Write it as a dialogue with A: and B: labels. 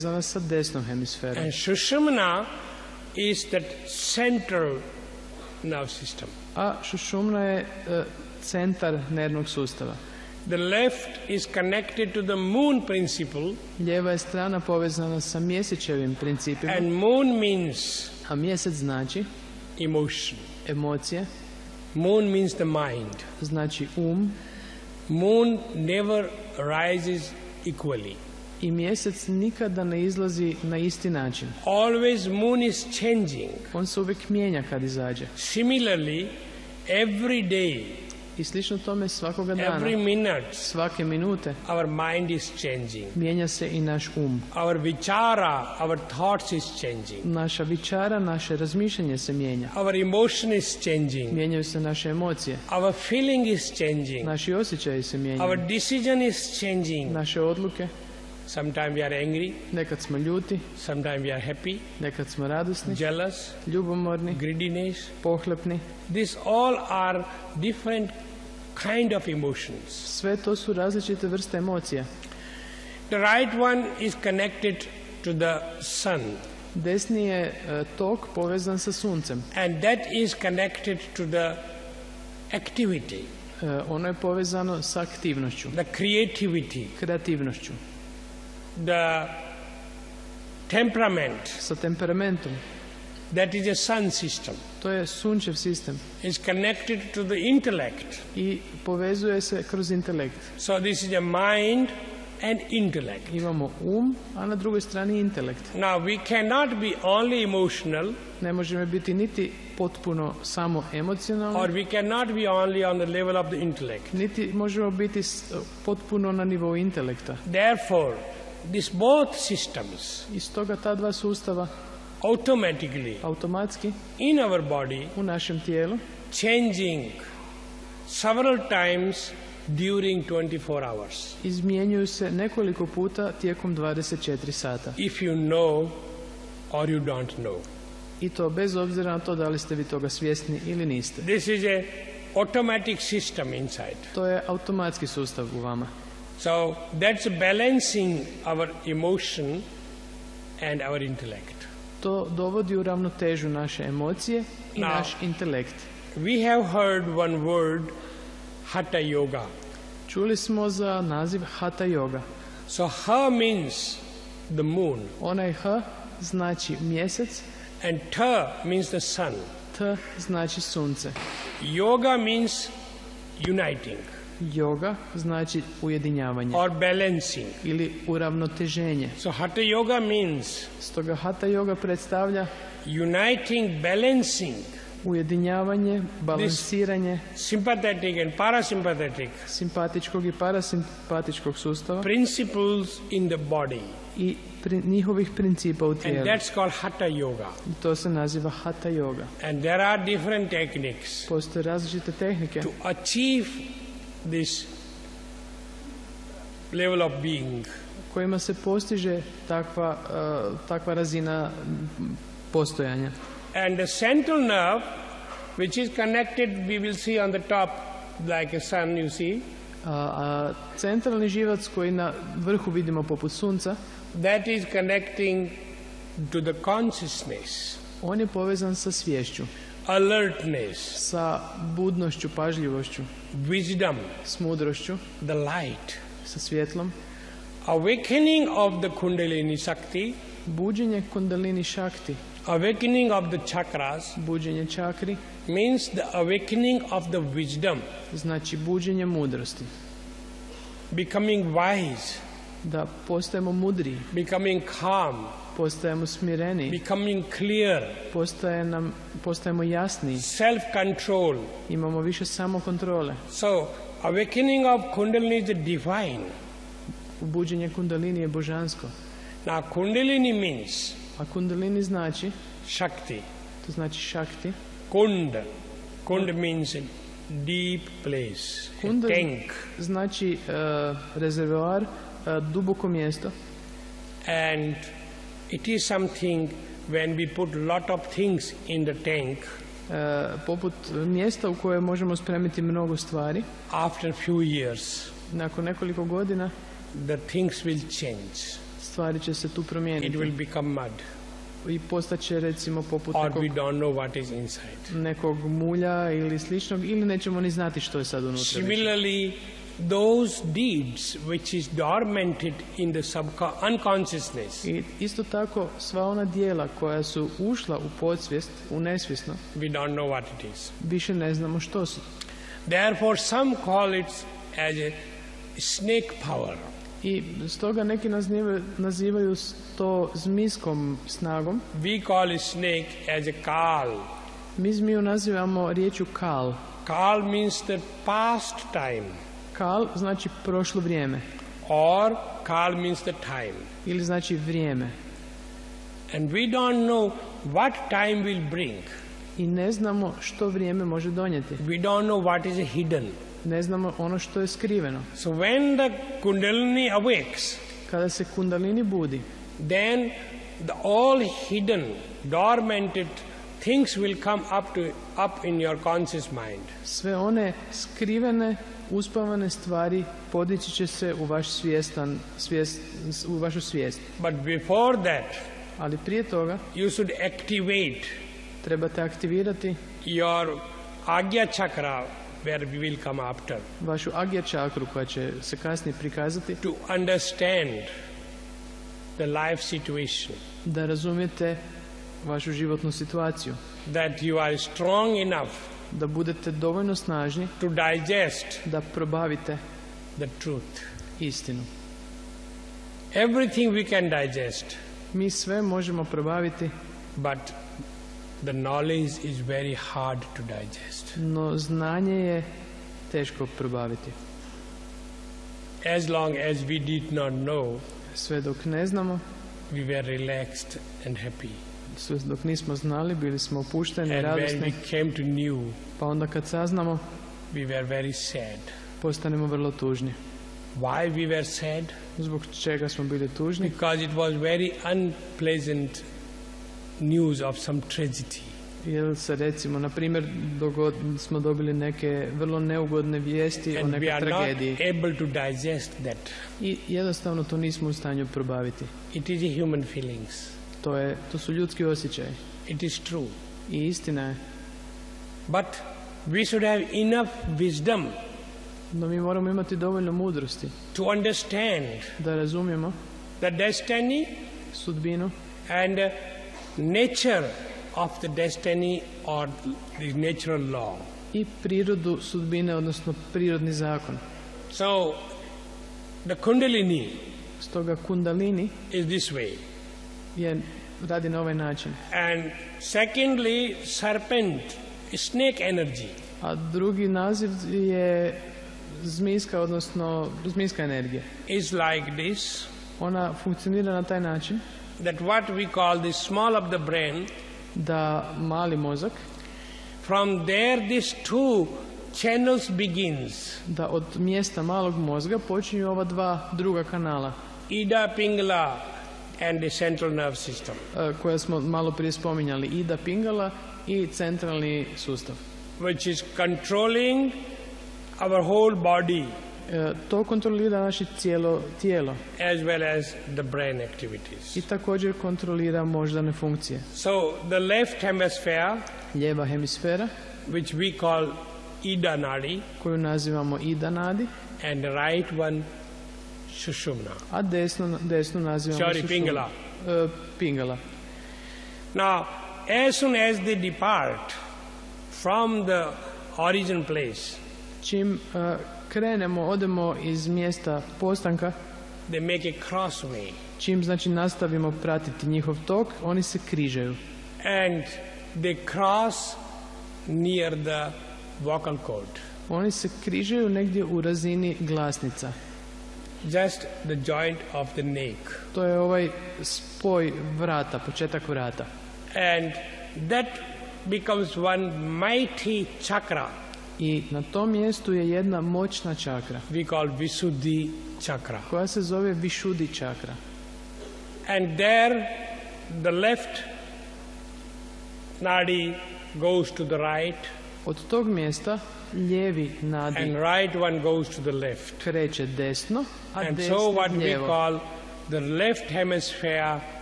A: sa desnom hemisferom.
B: And Sushumna is that central nerve system.
A: A Sushumna je centar nervnog sustava.
B: The left is connected to the moon principle.
A: Lijeva je strana povezana sa mjesečevim principima.
B: And moon means
A: a mjesec znači
B: emotion.
A: Emocije.
B: Moon means the mind.
A: Znači
B: Moon never rises equally.
A: I mjesec nikada ne izlazi na isti način.
B: Always moon is changing.
A: On se uvijek mijenja kad izađe.
B: Similarly, every day,
A: i slično tome svakoga dana,
B: every minute,
A: svake minute,
B: our mind is changing.
A: Mijenja se i naš
B: Our vichara, our thoughts is changing.
A: Naša vichara, naše razmišljanje se mijenja.
B: Our emotion is changing.
A: Mijenjaju se naše emocije.
B: Our feeling is changing.
A: Naši osjećaji se mijenjaju.
B: Our decision is changing.
A: Naše odluke.
B: Sometimes we are angry.
A: Nekad smo ljuti.
B: Sometimes we are happy.
A: Nekad smo radosni.
B: Jealous.
A: Ljubomorni.
B: Greediness.
A: Pohlepni.
B: These all are different kind of emotions.
A: Sve to su različite vrste emocija.
B: The right one is connected to the sun.
A: Desni je tok povezan sa suncem.
B: And that is connected to the activity.
A: Ono je povezano sa aktivnošću.
B: The creativity.
A: Kreativnošću.
B: The temperament.
A: Sa temperamentom.
B: That is a sun system.
A: To je sunčev sistem.
B: Is connected to the intellect.
A: I povezuje se kroz intelekt.
B: So this is a mind and intellect.
A: Imamo a na drugoj strani intelekt.
B: Now we cannot be only emotional.
A: Ne možemo biti niti potpuno samo emocionalni.
B: Or we cannot be only on the level of the intellect.
A: Niti možemo biti potpuno na nivou intelekta.
B: Therefore, these both systems.
A: I stoga ta dva sustava
B: automatski in our body
A: u našem tijelu
B: changing several times during 24 hours.
A: Izmijenjuju se nekoliko puta tijekom 24 sata.
B: If you know or you don't know.
A: I to bez obzira na to da li ste vi toga svjesni ili niste.
B: This is a automatic system inside.
A: To je automatski sustav u vama.
B: So that's balancing our emotion and our intellect.
A: To dovodi u ravnotežu naše emocije i naš intelekt.
B: We have heard one word, Hatha Yoga.
A: Čuli smo za naziv Hatha Yoga.
B: So Ha means the moon.
A: Onaj H znači mjesec.
B: And Ta means the sun.
A: T znači sunce.
B: Yoga means uniting.
A: Yoga znači ujedinjavanje.
B: Or balancing.
A: Ili uravnoteženje.
B: So Hatha Yoga means.
A: Stoga Hatha Yoga predstavlja
B: uniting, balancing.
A: Ujedinjavanje, balansiranje.
B: Sympathetic and parasympathetic.
A: Simpatičkog i parasimpatičkog sustava.
B: Principles in the body.
A: I njihovih principa u tijelu.
B: And that's called Hatha Yoga.
A: I to se naziva Hatha Yoga.
B: And there are different techniques.
A: Postoje različite tehnike.
B: To achieve this level of being.
A: Kojima se postiže takva razina postojanja.
B: And the central nerve, which is connected, we will see on the top, like a sun, you see.
A: Centralni živac koji na vrhu vidimo poput sunca.
B: That is connecting to the consciousness.
A: On je povezan sa sviješću.
B: Alertness.
A: Sa budnošću, pažljivošću.
B: Wisdom.
A: S mudrošću.
B: The light.
A: Sa svjetlom.
B: Awakening of the Kundalini Shakti.
A: Buđenje Kundalini Shakti.
B: Awakening of the chakras.
A: Buđenje čakri.
B: Means the awakening of the wisdom.
A: Znači buđenje mudrosti.
B: Becoming wise.
A: Da postajemo mudri.
B: Becoming calm.
A: Postajemo smireni.
B: Becoming clear.
A: Postajemo jasni.
B: Self-control.
A: Imamo više samokontrole.
B: So, awakening of Kundalini is divine.
A: Buđenje Kundalini je božansko.
B: Now, Kundalini means.
A: A Kundalini znači?
B: Shakti.
A: To znači Shakti.
B: Kund. Kund means a deep place.
A: Kund
B: a tank.
A: Znači rezervoar, duboko mjesto.
B: And it is something when we put lot of things in the tank.
A: Poput mjesta u koje možemo spremiti mnogo stvari.
B: After few years.
A: Nakon nekoliko godina.
B: The things will change.
A: stvari će se tu
B: It
A: promijeniti.
B: will become mud,
A: I postaće recimo poput
B: or
A: nekog,
B: we don't know what is inside.
A: nekog mulja ili sličnog, ili nećemo ni znati što je sad unutra više.
B: Similarly, those deeds which is dormanted in the unconsciousness,
A: I isto tako sva ona dijela koja su ušla u podsvijest, u nesvjesno,
B: we don't know what it is.
A: više ne znamo što su.
B: Therefore, some call it as a snake power.
A: I stoga neki nazivaju to zmijskom snagom.
B: We call it snake as a kal.
A: Mi zmiju nazivamo riječju kal.
B: Kal means the past time,
A: Kal znači prošlo vrijeme
B: or kal means the time.
A: ili znači vrijeme.
B: And we don't know what time will bring.
A: I ne znamo što vrijeme može donijeti.
B: We don't know what is hidden.
A: Ne znamo ono što je skriveno.
B: So when the Kundalini awakes,
A: Kada se kundalini budi,
B: then all hidden, dormanted things will come up in your conscious mind.
A: sve one skrivene, uspavane stvari podići će se u vaš u vašu svijest.
B: But before that,
A: Ali prije toga
B: you should activate
A: trebate aktivirati
B: your Agya chakra, where we will come after,
A: vašu agya čakru koja će se kasnije prikazati,
B: to understand the life situation,
A: da razumijete vašu životnu situaciju,
B: that you are strong enough
A: da budete dovoljno snažni
B: to digest
A: da probavite
B: the truth.
A: istinu.
B: Everything we can digest,
A: Mi sve možemo probaviti,
B: but the knowledge is very hard to digest.
A: no znanje je teško probaviti.
B: As long as we did not know,
A: Sve dok ne znamo,
B: we were relaxed and happy.
A: sve dok nismo znali, bili smo opušteni,
B: And when we
A: radosni,
B: came to know,
A: pa onda kad saznamo,
B: we were very sad.
A: postanemo vrlo tužni.
B: Why we were sad?
A: Zbog čega smo bili tužni?
B: Because it was very unpleasant news of some tragedy.
A: Jer se recimo, na primjer, smo dobili neke vrlo neugodne vijesti o
B: And we
A: nekoj
B: are not
A: tragediji
B: able to digest that.
A: i jednostavno to nismo u stanju probaviti.
B: It is a human feelings.
A: To su ljudski osjećaji
B: It is true.
A: i istina je.
B: But we should have enough wisdom
A: No mi moramo imati dovoljno mudrosti
B: to understand
A: da razumijemo
B: the destiny
A: sudbinu
B: and nature of the destiny or the natural law.
A: i prirodu sudbine, odnosno prirodni zakon.
B: So, the Kundalini
A: Stoga kundalini
B: is this way.
A: radi na ovaj način.
B: And secondly, serpent, snake energy.
A: A drugi naziv je zmijska, odnosno zmijska energija.
B: Is like this,
A: Ona funkcionira na taj način
B: that what we call the small of the brain,
A: da mali mozak,
B: from there these two channels begins.
A: da od mjesta malog mozga počinju ova dva druga kanala
B: Ida Pingala and the central nerve system.
A: koja smo malo prije spominjali, Ida Pingala i centralni sustav.
B: Which is controlling our whole body
A: To kontrolira naše cijelo tijelo
B: as well as the brain activities.
A: i također kontrolira moždane funkcije.
B: So the left hemisphere,
A: Lijeva hemisfera,
B: which we call Ida Nadi,
A: koju nazivamo Ida Nadi,
B: and the right one Sushumna.
A: a desnu nazivamo
B: Sorry, Pingala.
A: Pingala.
B: Now, as soon as they depart from the origin place,
A: Čim odemo iz mjesta postanka,
B: they make a crossway,
A: čim znači nastavimo pratiti njihov tok, oni se križaju
B: and they cross near the vocal cord.
A: Oni se križaju negdje u razini glasnica.
B: Just the joint of the neck.
A: To je ovaj spoj vrata, početak vrata.
B: And that becomes one mighty chakra.
A: I na tom mjestu je jedna moćna čakra
B: We call Visuddhi chakra.
A: koja se zove Vishuddhi čakra.
B: And there the left nadi goes to the right
A: Od tog mjesta lijevi nadi
B: and right one goes to the left.
A: kreće desno, a
B: And
A: desni
B: so what we
A: lijevo.
B: call the left hemisphere